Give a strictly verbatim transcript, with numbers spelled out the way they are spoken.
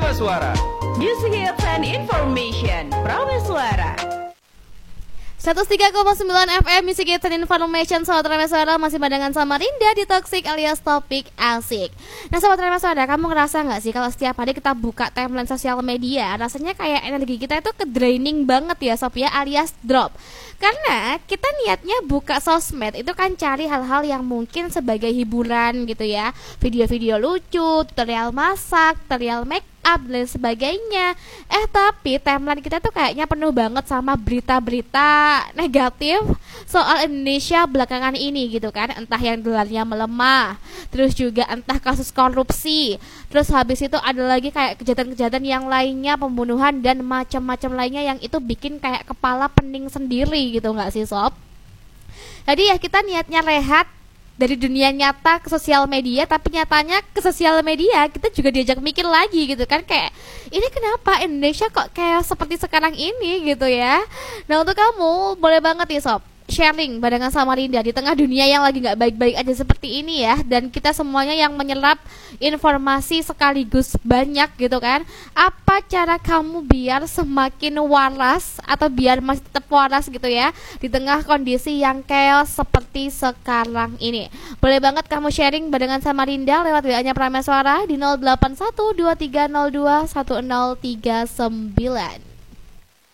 Prameswara. Music hits and information. Prameswara. seratus tiga koma sembilan F M Music Hits and Information. Sobat Prameswara masih barengan sama Rinda di Toxic alias Topik Asik. Nah Sobat Prameswara, kamu ngerasa gak sih kalau setiap hari kita buka timeline sosial media, rasanya kayak energi kita itu ke-draining banget ya Sob ya, alias drop. Karena kita niatnya buka sosmed itu kan cari hal-hal yang mungkin sebagai hiburan gitu ya, video-video lucu, tutorial masak, tutorial make up dan sebagainya. Eh tapi timeline kita tuh kayaknya penuh banget sama berita-berita negatif soal Indonesia belakangan ini gitu kan. Entah yang dolarnya melemah, terus juga entah kasus korupsi, terus habis itu ada lagi kayak kejahatan-kejahatan yang lainnya, pembunuhan dan macam-macam lainnya yang itu bikin kayak kepala pening sendiri gitu nggak sih Sob? Jadi ya kita niatnya rehat dari dunia nyata ke sosial media, tapi nyatanya ke sosial media kita juga diajak mikir lagi gitu kan, kayak ini kenapa Indonesia kok kayak seperti sekarang ini gitu ya. Nah untuk kamu boleh banget ya Sob sharing barengan sama Rinda di tengah dunia yang lagi gak baik-baik aja seperti ini ya, dan kita semuanya yang menyerap informasi sekaligus banyak gitu kan. Apa cara kamu biar semakin waras atau biar masih tetap waras gitu ya di tengah kondisi yang chaos seperti sekarang ini? Boleh banget kamu sharing barengan sama Rinda lewat W A-nya Prameswara di nol delapan satu dua tiga nol dua satu nol tiga sembilan.